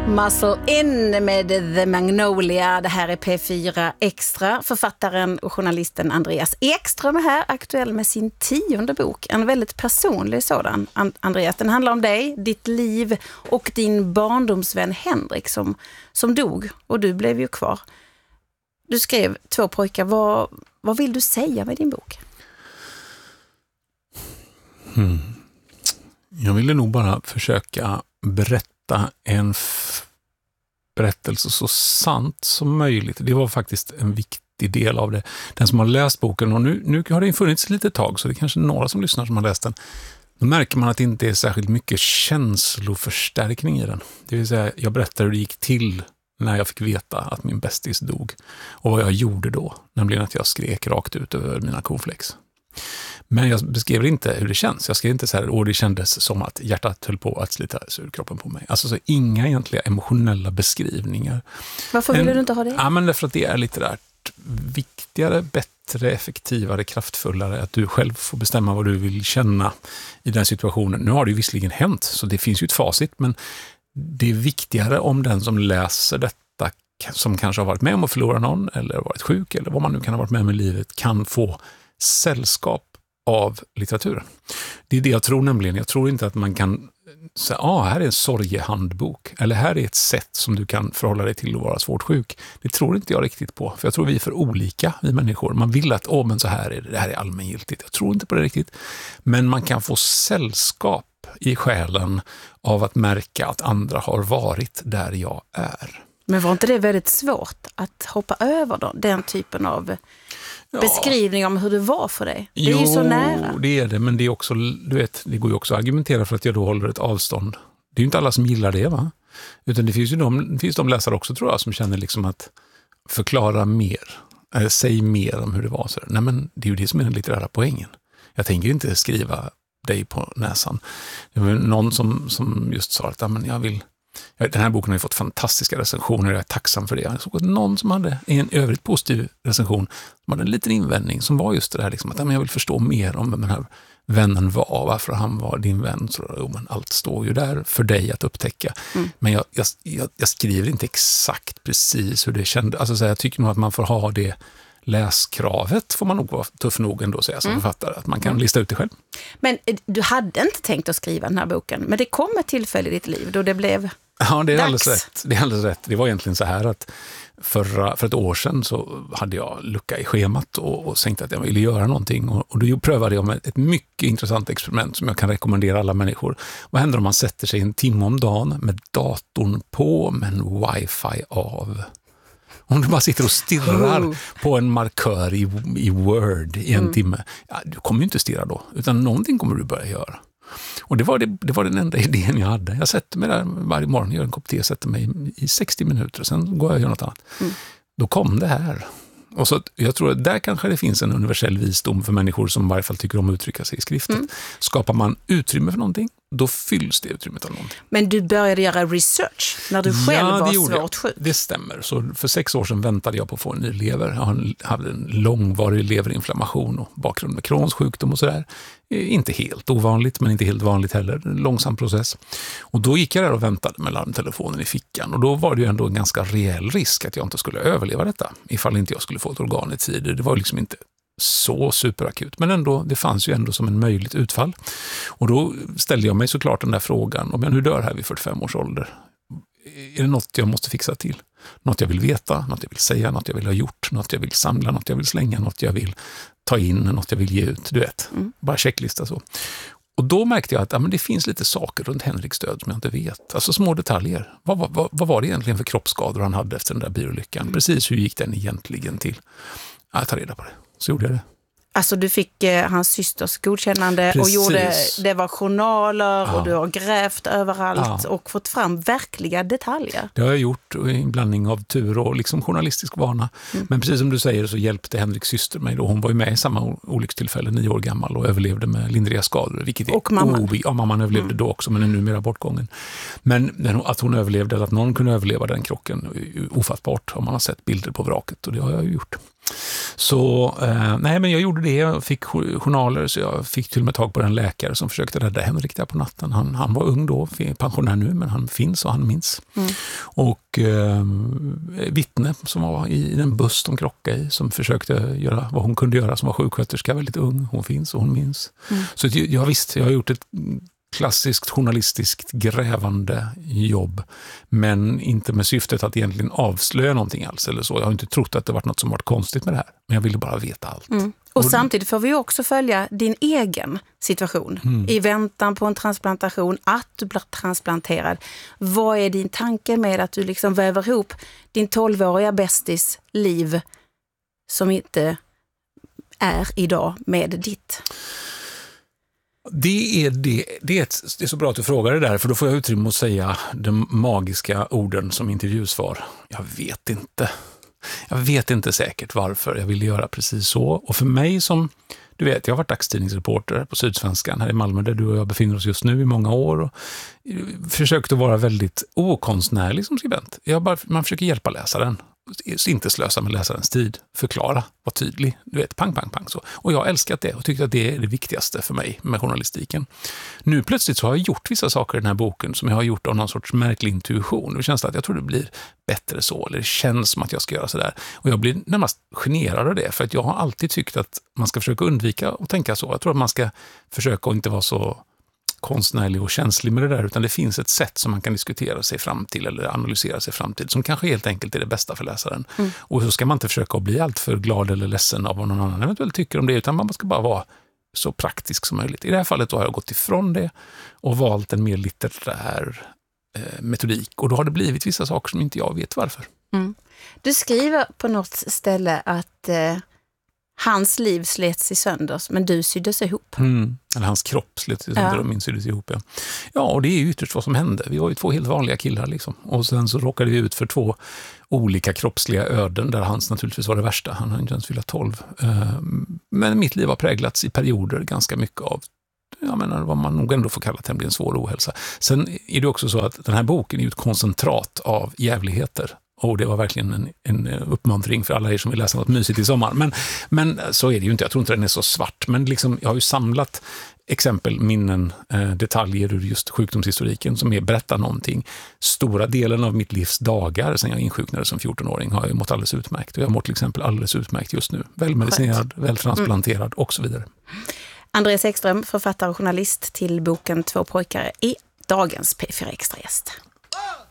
Muscle In med The Magnolia. Det här är P4 Extra. Författaren och journalisten Andreas Ekström är här, aktuell med sin 10:e bok. En väldigt personlig sådan, Andreas. Den handlar om dig, ditt liv och din barndomsvän Henrik som dog. Och du blev ju kvar. Du skrev 2 pojkar. Vad vill du säga med din bok? Jag ville nog bara försöka berätta en berättelse så sant som möjligt. Det var faktiskt en viktig del av det. Den som har läst boken, och nu har det funnits lite tag, så det är kanske några som lyssnar som har läst den. Då märker man att det inte är särskilt mycket känsloförstärkning i den. Det vill säga, jag berättar hur det gick till när jag fick veta att min bästis dog. Och vad jag gjorde då, nämligen att jag skrek rakt ut över mina cornflakes. Men jag beskrev inte hur det känns. Jag skrev inte så här, det kändes som att hjärtat höll på att slita ur kroppen på mig. Alltså så inga egentliga emotionella beskrivningar. Varför ville du inte ha det? Ja, men därför att det är litterärt viktigare, bättre, effektivare, kraftfullare. Att du själv får bestämma vad du vill känna i den situationen. Nu har det ju visserligen hänt, så det finns ju ett facit. Men det är viktigare om den som läser detta, som kanske har varit med om att förlora någon, eller varit sjuk, eller vad man nu kan ha varit med om i livet, kan få sällskap av litteraturen. Det är det jag tror nämligen. Jag tror inte att man kan säga, här är en sorgehandbok, eller här är ett sätt som du kan förhålla dig till att vara svårt sjuk. Det tror inte jag riktigt på, för jag tror vi är för olika, vi människor. Man vill att, men så här är det här är allmängiltigt. Jag tror inte på det riktigt. Men man kan få sällskap i själen av att märka att andra har varit där jag är. Men var inte det väldigt svårt att hoppa över den typen av beskrivning om hur det var för dig? Det är ju så nära. Det är det, men det är också, du vet, det går ju också att argumentera för att jag då håller ett avstånd. Det är ju inte alla som gillar det, va? Utan det finns ju de läsare också, tror jag, som känner liksom att förklara mer, eller säg mer om hur det var. Så nej, men det är ju det som är den litterära poängen. Jag tänker inte skriva dig på näsan. Det var någon som just sa att den här boken har ju fått fantastiska recensioner, jag är tacksam för det. Jag såg att någon som hade en övrigt positiv recension, som hade en liten invändning som var just det där liksom, att jag vill förstå mer om vem den här vännen var, varför han var din vän. Så, men allt står ju där för dig att upptäcka. Men jag skriver inte exakt precis hur det kändes. Alltså, jag tycker nog att man får ha det läskravet, får man nog vara tuff nog ändå, säga som författare, att man kan lista ut det själv. Men du hade inte tänkt att skriva den här boken, men det kom ett tillfälle i ditt liv då det blev det är dags. alldeles rätt. Det var egentligen så här att för ett år sedan så hade jag lucka i schemat och tänkte att jag ville göra någonting, och då prövade jag med ett mycket intressant experiment som jag kan rekommendera alla människor. Vad händer om man sätter sig en timme om dagen med datorn på men wifi av? Om du bara sitter och stirrar på en markör i Word i en timme, du kommer ju inte stirra då, utan någonting kommer du börja göra. Och det var den enda idén jag hade. Jag sätter mig där varje morgon, gör en kopp te, sätter mig i 60 minuter och sen går jag och gör något annat. Då kom det här. Och så jag tror att där kanske det finns en universell visdom för människor som i varje fall tycker om att uttrycka sig i skriften. Skapar man utrymme för någonting, då fylls det utrymmet av någonting. Men du började göra research när du själv var svårt sjuk. Det stämmer. Så för 6 år sedan väntade jag på att få en ny lever. Jag hade en långvarig leverinflammation och bakgrund med Crohns sjukdom och sådär. Inte helt ovanligt, men inte helt vanligt heller. En långsam process. Och då gick jag där och väntade med larmtelefonen i fickan. Och då var det ju ändå en ganska rejäl risk att jag inte skulle överleva detta. Ifall inte jag skulle få ett organ i tid. Det var liksom inte så superakut. Men ändå, det fanns ju ändå som en möjligt utfall. Och då ställde jag mig såklart den där frågan. Om jag nu dör här vid 45 års ålder, är det något jag måste fixa till? Något jag vill veta, något jag vill säga, något jag vill ha gjort, något jag vill samla, något jag vill slänga, något jag vill ta in, något jag vill ge ut, du vet. Bara checklista så. Och då märkte jag att det finns lite saker runt Henriks död som jag inte vet. Alltså små detaljer. Vad var det egentligen för kroppsskador han hade efter den där bilolyckan? Precis hur gick den egentligen till? Jag tar reda på det. Så gjorde jag det. Alltså du fick hans systers godkännande. Precis. Och det var journaler och du har grävt överallt och fått fram verkliga detaljer. Det har jag gjort, och en blandning av tur och liksom journalistisk vana. Men precis som du säger så hjälpte Henriks syster mig då. Hon var ju med i samma olyckstillfälle, 9 år gammal, och överlevde med lindriga skador. Vilket och mamman. Mamman överlevde då också, men är numera bortgången. Men att hon överlevde, eller att någon kunde överleva den krocken, är ofattbart om man har sett bilder på vraket, och det har jag ju gjort. Så nej, men jag gjorde det. Jag fick journaler, så jag fick till och med tag på en läkare som försökte rädda Henrik där på natten. Han var ung då, pensionär nu, men han finns och han minns. Och vittne som var i den buss de krockade i, som försökte göra vad hon kunde göra, som var sjuksköterska, väldigt ung. Hon finns och hon minns. Så jag har gjort ett klassiskt journalistiskt grävande jobb, men inte med syftet att egentligen avslöja någonting alls eller så. Jag har inte trott att det varit något som varit konstigt med det här, men jag ville bara veta allt. Och samtidigt får vi också följa din egen situation i väntan på en transplantation, att du blir transplanterad. Vad är din tanke med att du liksom väver ihop din 12-åriga bästis liv som inte är idag med ditt? Det är så bra att du frågar det där, för då får jag utrymme att säga de magiska orden som intervjusvar. Jag vet inte säkert varför jag ville göra precis så. Och för mig som, du vet, jag har varit dagstidningsreporter på Sydsvenskan här i Malmö, där du och jag befinner oss just nu i många år, och försökt att vara väldigt okonstnärlig som skribent. Man försöker hjälpa läsaren. Inte slösa med läsarens tid, förklara, vara tydlig, du vet, pang. Så. Och jag har älskat det och tyckte att det är det viktigaste för mig med journalistiken. Nu plötsligt så har jag gjort vissa saker i den här boken som jag har gjort av någon sorts märklig intuition. Det känns att jag tror det blir bättre så, eller det känns som att jag ska göra så där. Och jag blir närmast generad av det, för att jag har alltid tyckt att man ska försöka undvika att tänka så. Jag tror att man ska försöka att inte vara så konstnärlig och känslig med det där, utan det finns ett sätt som man kan diskutera sig fram till eller analysera sig fram till, som kanske helt enkelt är det bästa för läsaren. Och så ska man inte försöka att bli allt för glad eller ledsen av vad någon annan eventuellt tycker om det, utan man ska bara vara så praktisk som möjligt. I det här fallet då har jag gått ifrån det och valt en mer litterär metodik, och då har det blivit vissa saker som inte jag vet varför. Du skriver på något ställe att hans liv slets i sönders, men du syddes ihop. Eller hans kropp slets i sönder och min syddes ihop. Ja, och det är ju ytterst vad som hände. Vi var ju två helt vanliga killar liksom. Och sen så råkade vi ut för två olika kroppsliga öden, där hans naturligtvis var det värsta. Han hade inte ens fyllt 12. Men mitt liv har präglats i perioder ganska mycket av, jag menar, vad man nog ändå får kalla tämligen svår ohälsa. Sen är det också så att den här boken är ett koncentrat av jävligheter. Och det var verkligen en uppmuntring för alla er som vill läsa något mysigt i sommar. Men så är det ju inte. Jag tror inte den är så svart. Men liksom, jag har ju samlat exempel, minnen, detaljer ur just sjukdomshistoriken som berättar någonting. Stora delen av mitt livs dagar sedan jag insjuknade som 14-åring har jag mått alldeles utmärkt. Och jag mår till exempel alldeles utmärkt just nu. Välmedicinerad, vältransplanterad och så vidare. Andreas Ekström, författare och journalist till boken 2 pojkar, är dagens P4 Extra-gäst.